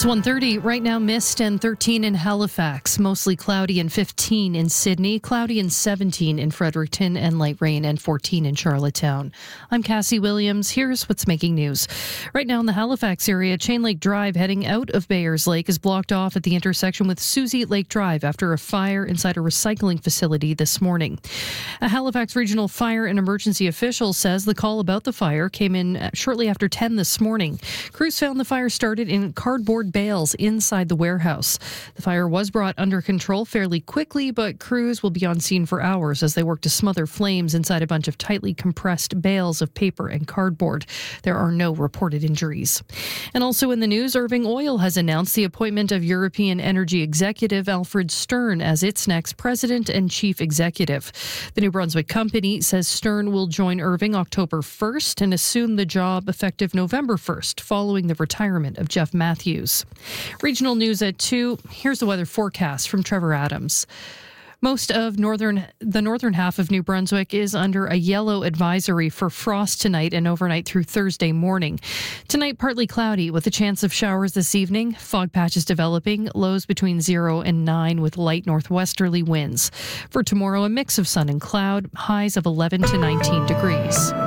It's 1:30 right now. Mist and 13 in Halifax, mostly cloudy and 15 in Sydney, cloudy and 17 in Fredericton, and light rain and 14 in Charlottetown. I'm Cassie Williams. Here's what's making news. Right now in the Halifax area, Chain Lake Drive heading out of Bayers Lake is blocked off at the intersection with Susie Lake Drive after a fire inside a recycling facility this morning. A Halifax Regional Fire and Emergency official says the call about the fire came in shortly after 10 this morning. Crews found the fire started in cardboard bales inside the warehouse. The fire was brought under control fairly quickly, but crews will be on scene for hours as they work to smother flames inside a bunch of tightly compressed bales of paper and cardboard. There are no reported injuries. And also in the news, Irving Oil has announced the appointment of European energy executive Alfred Stern as its next president and chief executive. The New Brunswick company says Stern will join Irving October 1st and assume the job effective November 1st, following the retirement of Jeff Matthews. Regional news at 2. Here's the weather forecast from Trevor Adams. Most of the northern half of New Brunswick is under a yellow advisory for frost tonight and overnight through Thursday morning. Tonight, partly cloudy with a chance of showers this evening. Fog patches developing, lows between 0 and 9 with light northwesterly winds. For tomorrow, a mix of sun and cloud, highs of 11 to 19 degrees.